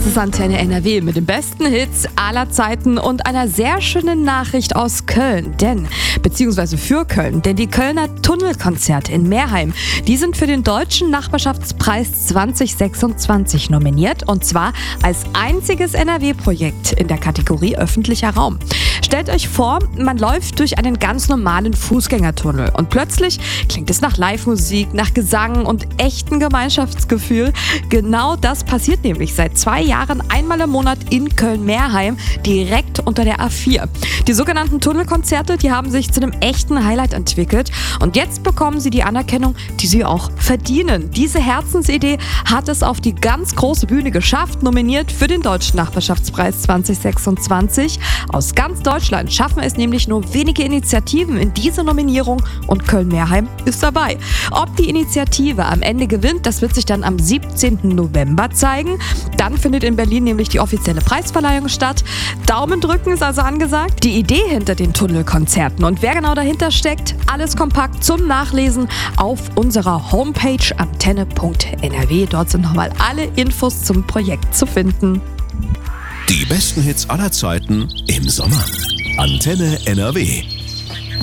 ist Antenne NRW mit den besten Hits aller Zeiten und einer sehr schönen Nachricht aus Köln. Beziehungsweise für Köln, denn die Kölner Tunnelkonzerte in Meerheim, die sind für den Deutschen Nachbarschaftspreis 2026 nominiert und zwar als einziges NRW-Projekt in der Kategorie öffentlicher Raum. Stellt euch vor, man läuft durch einen ganz normalen Fußgängertunnel und plötzlich klingt es nach Live-Musik, nach Gesang und echtem Gemeinschaftsgefühl. Genau das passiert nämlich seit 2 Jahren einmal im Monat in Köln-Meerheim, direkt unter der A4. Die sogenannten Tunnelkonzerte, die haben sich zu einem echten Highlight entwickelt und jetzt bekommen sie die Anerkennung, die sie auch verdienen. Diese Herzensidee hat es auf die ganz große Bühne geschafft, nominiert für den Deutschen Nachbarschaftspreis 2026. Aus ganz Deutschland schaffen es nämlich nur wenige Initiativen in diese Nominierung und Köln-Meerheim ist dabei. Ob die Initiative am Ende gewinnt, das wird sich dann am 17. November zeigen. Dann findet in Berlin nämlich die offizielle Preisverleihung statt. Daumen drücken ist also angesagt. Die Idee hinter den Tunnelkonzerten und wer genau dahinter steckt, alles kompakt zum Nachlesen auf unserer Homepage antenne.nrw. Dort sind nochmal alle Infos zum Projekt zu finden. Die besten Hits aller Zeiten im Sommer. Antenne NRW.